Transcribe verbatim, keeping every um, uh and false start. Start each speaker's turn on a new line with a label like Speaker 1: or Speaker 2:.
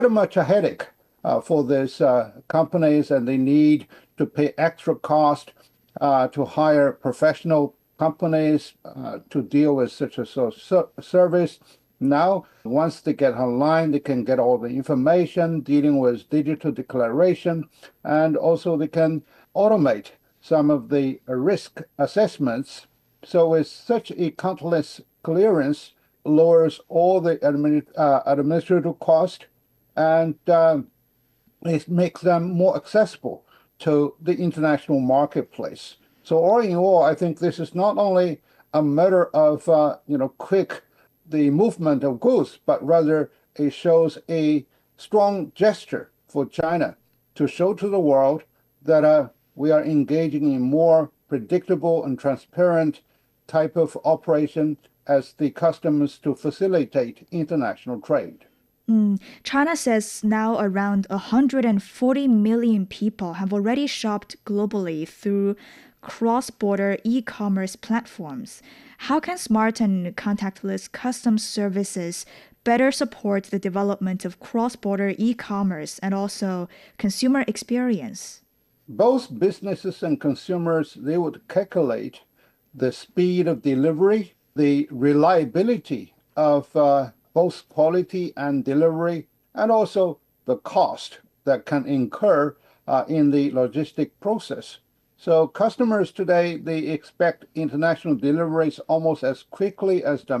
Speaker 1: much a headache uh, for these uh, companies, and they need to pay extra cost uh, to hire professional companies uh, to deal with such a so service. Now, once they get online, they can get all the information dealing with digital declaration, and also they can automate some of the risk assessments. So with such a contactless clearance lowers all the admin, uh, administrative cost, and uh, it makes them more accessible to the international marketplace. So all in all, I think this is not only a matter of uh, you know quick the movement of goods, but rather it shows a strong gesture for China to show to the world that uh, we are engaging in more predictable and transparent type of operation as the customs to facilitate international trade.
Speaker 2: Mm, China says now around one hundred forty million people have already shopped globally through cross-border e-commerce platforms. How can smart and contactless customs services better support the development of cross-border e-commerce and also consumer experience?
Speaker 1: Both businesses and consumers, they would calculate the speed of delivery, the reliability of uh, both quality and delivery, and also the cost that can incur uh, in the logistic process. So customers today, they expect international deliveries almost as quickly as the